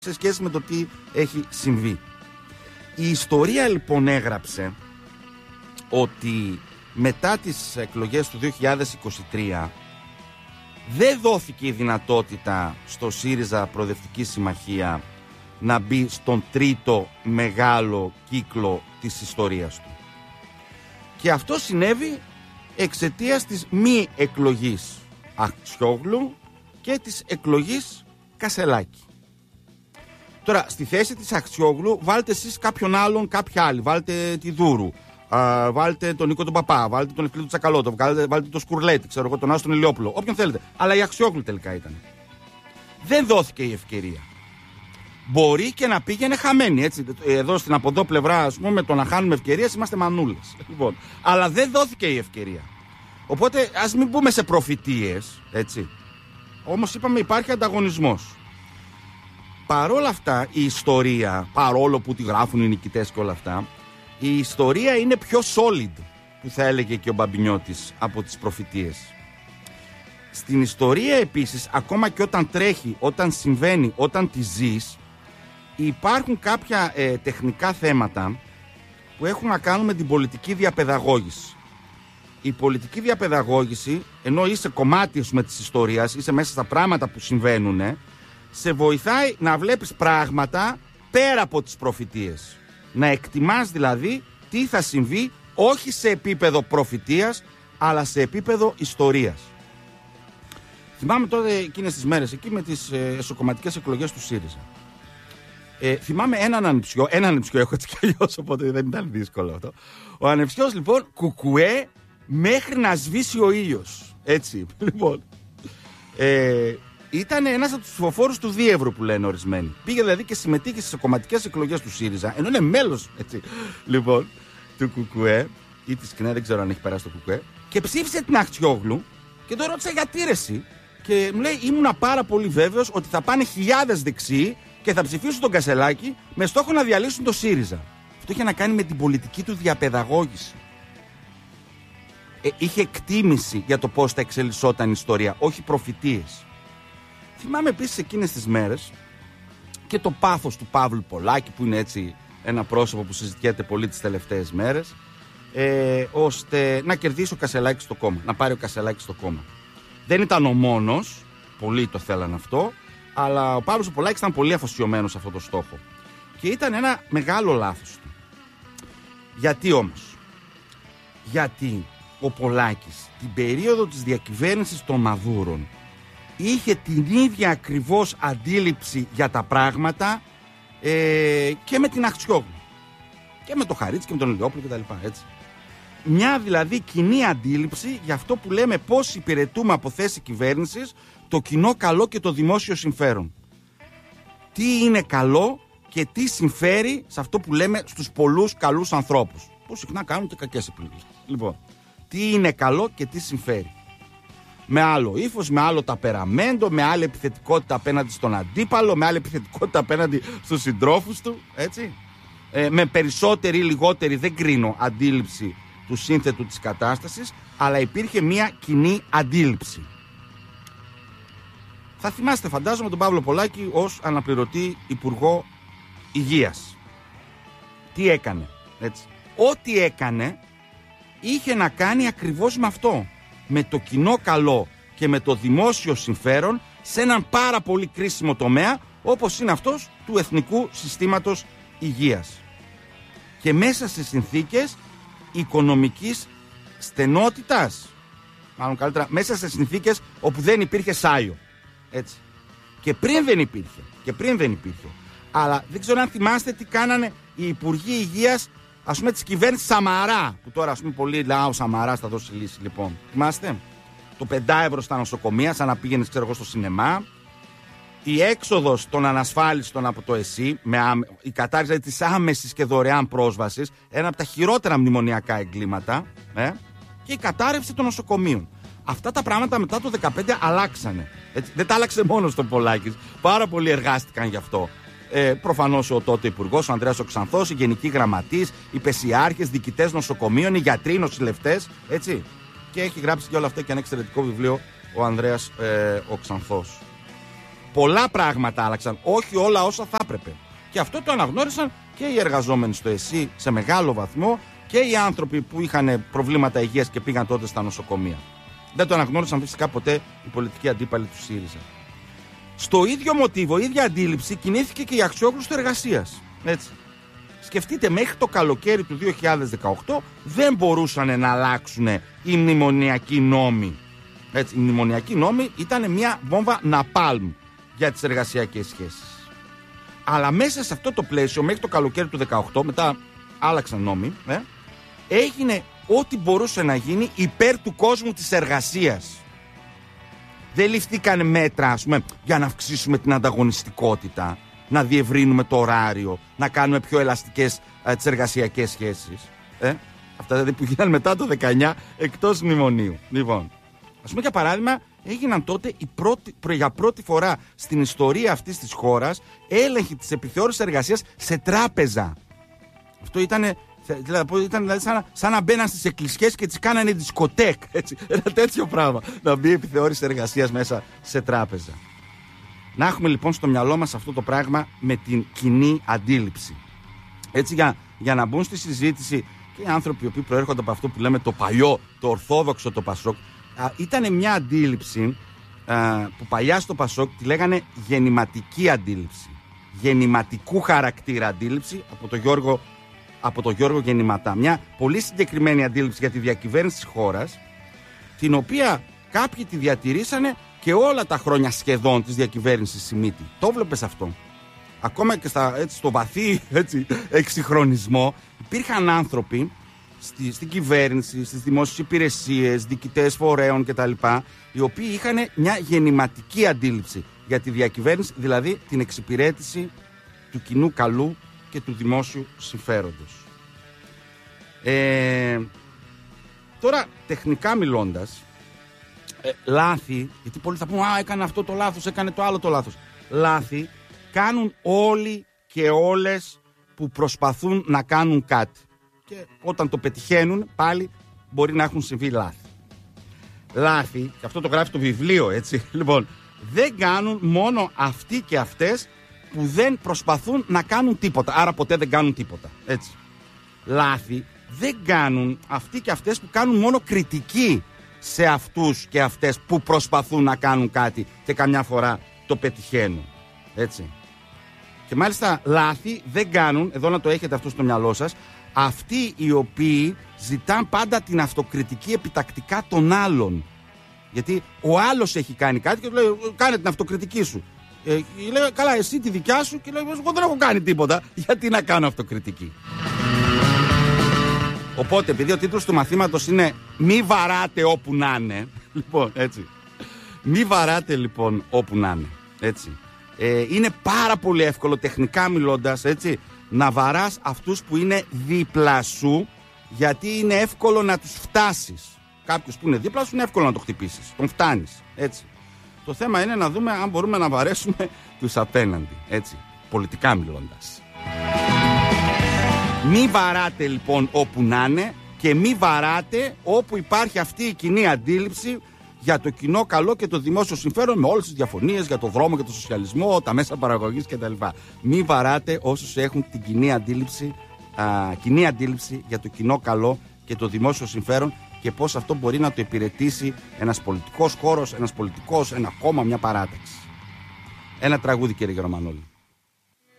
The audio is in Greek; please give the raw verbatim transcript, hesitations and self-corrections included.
σε σχέση με το τι έχει συμβεί. Η ιστορία λοιπόν έγραψε ότι μετά τις εκλογές του δύο χιλιάδες είκοσι τρία δεν δόθηκε η δυνατότητα στο ΣΥΡΙΖΑ Προοδευτική Συμμαχία να μπει στον τρίτο μεγάλο κύκλο της ιστορίας του. Και αυτό συνέβη εξαιτίας της μη εκλογής Αχτσιόγλου και της εκλογής Κασελάκη. Τώρα, στη θέση της Αχτσιόγλου βάλτε εσείς κάποιον άλλον, κάποια άλλη. Βάλτε τη Δούρου, α, βάλτε τον Νίκο τον Παπά, βάλτε τον Ευκλήδη Τσακαλώτο, βάλτε, βάλτε τον Σκουρλέτη, ξέρω εγώ, τον Άστον Ηλιόπουλο, όποιον θέλετε. Αλλά η Αχτσιόγλου τελικά ήταν. Δεν δόθηκε η ευκαιρία. Μπορεί και να πήγαινε χαμένη, έτσι. Εδώ στην από εδώ πλευρά, ας πούμε, με το να χάνουμε ευκαιρίες είμαστε μανούλες. Λοιπόν, αλλά δεν δόθηκε η ευκαιρία. Οπότε ας μην μπούμε σε προφητείες, έτσι. Όμως είπαμε υπάρχει ανταγωνισμός. Παρόλα αυτά η ιστορία, παρόλο που τη γράφουν οι νικητές και όλα αυτά, η ιστορία είναι πιο solid, που θα έλεγε και ο Μπαμπινιώτης, από τις προφητείες. Στην ιστορία επίσης, ακόμα και όταν τρέχει, όταν συμβαίνει, όταν τη ζεις, υπάρχουν κάποια ε, τεχνικά θέματα που έχουν να κάνουν με την πολιτική διαπαιδαγώγηση. Η πολιτική διαπαιδαγώγηση, ενώ είσαι κομμάτι με της ιστορίας, είσαι μέσα στα πράγματα που συμβαίνουν, σε βοηθάει να βλέπεις πράγματα πέρα από τις προφητείες. Να εκτιμάς δηλαδή τι θα συμβεί, όχι σε επίπεδο προφητείας, αλλά σε επίπεδο ιστορίας. Θυμάμαι τότε εκείνες τις μέρες, εκεί με τις ε, εσωκομματικές εκλογές του ΣΥΡΙΖΑ. Ε, θυμάμαι έναν ανιψιό, έναν ανιψιό έχω έτσι κι αλλιώς, οπότε δεν ήταν δύσκολο αυτό. Ο ανιψιός λοιπόν κουκουέ μέχρι να σβήσει ο ήλιος. Έτσι, λοιπόν. Ε, ήταν ένας από τους ψηφοφόρους του Δίευρου που λένε ορισμένοι. Πήγε δηλαδή και συμμετείχε στις κομματικές εκλογές του ΣΥΡΙΖΑ, ενώ είναι μέλος, έτσι, λοιπόν, του κουκουέ ή της ΚΝΕ, δεν ξέρω αν έχει περάσει το κουκουέ, και ψήφισε την Αχτσιόγλου και τον ρώτησα γιατί ρε εσύ. Και μου λέει, ήμουνα πάρα πολύ βέβαιος ότι θα πάνε χιλιάδες δεξιοί και θα ψηφίσουν τον Κασελάκη με στόχο να διαλύσουν το ΣΥΡΙΖΑ. Αυτό είχε να κάνει με την πολιτική του διαπαιδαγώγηση. Ε, είχε εκτίμηση για το πώς θα εξελισσόταν η ιστορία, όχι προφητείες. Θυμάμαι επίσης εκείνες τις μέρες και το πάθος του Παύλου Πολάκη, που είναι έτσι ένα πρόσωπο που συζητιέται πολύ τις τελευταίες μέρες, ε, ώστε να κερδίσει ο Κασελάκης στο κόμμα, να πάρει ο Κασελάκης στο κόμμα. Δεν ήταν ο μόνος, πολλοί το θέλαν αυτό, αλλά ο Παύλος Πολάκης ήταν πολύ αφοσιωμένος σε αυτό το στόχο. Και ήταν ένα μεγάλο λάθος του. Γιατί όμως? Γιατί ο Πολάκης την περίοδο της διακυβέρνησης των Μαδούρων είχε την ίδια ακριβώς αντίληψη για τα πράγματα ε, και με την Αχτσιόγλου. Και με το Χαρίτση και με τον Ηλιόπουλο κτλ. Έτσι. Μια δηλαδή κοινή αντίληψη για αυτό που λέμε πώς υπηρετούμε από θέση κυβέρνησης το κοινό καλό και το δημόσιο συμφέρον. Τι είναι καλό και τι συμφέρει σε αυτό που λέμε στους πολλούς καλούς ανθρώπους, που συχνά κάνουν και κακές επιλογές. Λοιπόν, τι είναι καλό και τι συμφέρει. Με άλλο ύφος, με άλλο ταπεραμέντο, με άλλη επιθετικότητα απέναντι στον αντίπαλο, με άλλη επιθετικότητα απέναντι στους συντρόφους του, έτσι. Ε, με περισσότερη ή λιγότερη, δεν κρίνω, αντίληψη του σύνθετου της κατάστασης, αλλά υπήρχε μια κοινή αντίληψη. Θα θυμάστε, φαντάζομαι, τον Παύλο Πολάκη ως αναπληρωτή Υπουργό Υγείας. Τι έκανε, έτσι. Ό,τι έκανε είχε να κάνει ακριβώς με αυτό. Με το κοινό καλό και με το δημόσιο συμφέρον σε έναν πάρα πολύ κρίσιμο τομέα, όπως είναι αυτός του Εθνικού Συστήματος Υγείας. Και μέσα σε συνθήκες οικονομικής στενότητας, μάλλον καλύτερα, μέσα σε συνθήκες όπου δεν υπήρχε σάιο. Έτσι. Και πριν δεν υπήρχε. Και πριν δεν υπήρχε. Αλλά δεν ξέρω αν θυμάστε τι κάνανε οι Υπουργοί Υγείας, ας πούμε, της κυβέρνησης Σαμαρά. Που τώρα, ας πούμε, πολύ λαό ο Σαμαράς θα δώσει λύση, λοιπόν. Θυμάστε? Το πέντε ευρώ στα νοσοκομεία, σαν να πήγαινες, ξέρω εγώ, στο σινεμά. Η έξοδος των ανασφάλιστων από το ΕΣΥ, με άμε, η κατάργηση της άμεσης και δωρεάν πρόσβασης, ένα από τα χειρότερα μνημονιακά εγκλήματα, ε, και η κατάρρευση των νοσοκομείων. Αυτά τα πράγματα μετά το δεκαπέντε αλλάξανε. Έτσι, δεν τα άλλαξε μόνο στον Πολάκης. Πάρα πολλοί εργάστηκαν γι' αυτό. Ε, προφανώς ο τότε υπουργός, ο Ανδρέας ο Ξανθός, οι γενικοί γραμματείς, οι πεσιάρχες, διοικητές νοσοκομείων, οι γιατροί, οι νοσηλευτές. Έτσι. Και έχει γράψει και όλα αυτά και ένα εξαιρετικό βιβλίο ο Ανδρέας ε, ο Ξανθός. πολλά πράγματα άλλαξαν, όχι όλα όσα θα έπρεπε. Και αυτό το αναγνώρισαν και οι εργαζόμενοι στο ΕΣΥ σε μεγάλο βαθμό και οι άνθρωποι που είχαν προβλήματα υγείας και πήγαν τότε στα νοσοκομεία. Δεν το αναγνώρισαν φυσικά ποτέ οι πολιτικοί αντίπαλοι του ΣΥΡΙΖΑ. Στο ίδιο μοτίβο, η ίδια αντίληψη κινήθηκε και η αξιόγλωστο εργασίας. Έτσι. Σκεφτείτε, μέχρι το καλοκαίρι του δύο χιλιάδες δεκαοκτώ δεν μπορούσαν να αλλάξουν οι μνημονιακοί νόμοι. Έτσι, οι μνημονιακοί νόμοι ήταν μια βόμβα ναπάλμ για τις εργασιακές σχέσεις. Αλλά μέσα σε αυτό το πλαίσιο, μέχρι το καλοκαίρι του δεκαοκτώ, μετά άλλαξαν νόμοι, ε, έγινε ό,τι μπορούσε να γίνει υπέρ του κόσμου της εργασίας. Δεν ληφθήκαν μέτρα, ας πούμε, για να αυξήσουμε την ανταγωνιστικότητα, να διευρύνουμε το ωράριο, να κάνουμε πιο ελαστικές ε, τις εργασιακές σχέσεις. Ε, αυτά δηλαδή που γίνανε μετά το δεκαεννιά εκτός μνημονίου. Λοιπόν, ας πούμε για παράδειγμα, έγιναν τότε η πρώτη, για πρώτη φορά στην ιστορία αυτής της χώρας έλεγχοι της επιθεώρησης εργασίας σε τράπεζα. Αυτό ήταν, δηλαδή, ήταν δηλαδή, σαν, σαν να μπαίναν στις εκκλησιές και τις κάνανε δισκοτέκ. Έτσι, ένα τέτοιο πράγμα. Να μπει επιθεώρηση εργασίας μέσα σε τράπεζα. Να έχουμε λοιπόν στο μυαλό μας αυτό το πράγμα με την κοινή αντίληψη. Έτσι, για, για να μπουν στη συζήτηση και οι άνθρωποι οι οποίοι προέρχονται από αυτό που λέμε το παλιό, το ορθόδοξο, το Πασόκ, ήταν μια αντίληψη α, που παλιά στο Πασόκ τη λέγανε γεννηματική αντίληψη. Γεννηματικού χαρακτήρα αντίληψη από τον Γιώργο, από τον Γιώργο Γεννηματά. Μια πολύ συγκεκριμένη αντίληψη για τη διακυβέρνηση της χώρας, την οποία κάποιοι τη διατηρήσανε και όλα τα χρόνια σχεδόν της διακυβέρνησης Σιμίτη. Το βλέπεις αυτό. Ακόμα και στα, έτσι, στο βαθύ έτσι, εξυγχρονισμό υπήρχαν άνθρωποι στη, στην κυβέρνηση, στις δημόσιες υπηρεσίες, διοικητές φορέων κτλ. Οι οποίοι είχαν μια γεννηματική αντίληψη για τη διακυβέρνηση, δηλαδή την εξυπηρέτηση του κοινού καλού και του δημόσιου συμφέροντος. Ε, τώρα, τεχνικά μιλώντας, ε, λάθη, γιατί πολλοί θα πούν «Α, έκανε αυτό το λάθος, έκανε το άλλο το λάθος». Λάθη κάνουν όλοι και όλες που προσπαθούν να κάνουν κάτι. Και όταν το πετυχαίνουν, πάλι μπορεί να έχουν συμβεί λάθη. Λάθη, και αυτό το γράφει το βιβλίο, έτσι, λοιπόν, δεν κάνουν μόνο αυτοί και αυτές που δεν προσπαθούν να κάνουν τίποτα. Άρα ποτέ δεν κάνουν τίποτα, έτσι. Λάθη δεν κάνουν αυτοί και αυτές που κάνουν μόνο κριτική σε αυτούς και αυτές που προσπαθούν να κάνουν κάτι και καμιά φορά το πετυχαίνουν, έτσι. Και μάλιστα λάθη δεν κάνουν, εδώ να το έχετε αυτό στο μυαλό σας, αυτοί οι οποίοι ζητάν πάντα την αυτοκριτική επιτακτικά των άλλων. Γιατί ο άλλος έχει κάνει κάτι και του λέει κάνε την αυτοκριτική σου. Ε, λέει καλά εσύ τη δικιά σου και λέει εγώ δεν έχω κάνει τίποτα, γιατί να κάνω αυτοκριτική. Οπότε επειδή ο τίτλος του μαθήματος είναι μη βαράτε όπου να είναι, λοιπόν έτσι, μη βαράτε λοιπόν όπου να είναι, έτσι. Ε, είναι πάρα πολύ εύκολο τεχνικά μιλώντας, έτσι, να βαράς αυτούς που είναι δίπλα σου, γιατί είναι εύκολο να τους φτάσεις. Κάποιος που είναι δίπλα σου είναι εύκολο να το χτυπήσεις, τον φτάνεις, έτσι. Το θέμα είναι να δούμε αν μπορούμε να βαρέσουμε τους απέναντι, έτσι, πολιτικά μιλώντας. Μη βαράτε λοιπόν όπου να είναι και μη βαράτε όπου υπάρχει αυτή η κοινή αντίληψη για το κοινό καλό και το δημόσιο συμφέρον, με όλες τις διαφωνίες για το δρόμο και το σοσιαλισμό, τα μέσα παραγωγής κτλ. Μη βαράτε όσους έχουν την κοινή αντίληψη, α, κοινή αντίληψη για το κοινό καλό και το δημόσιο συμφέρον και πώς αυτό μπορεί να το υπηρετήσει ένας πολιτικός χώρος, ένας πολιτικός, ένα κόμμα, μια παράταξη. Ένα τραγούδι, κύριε Γερομανόλη.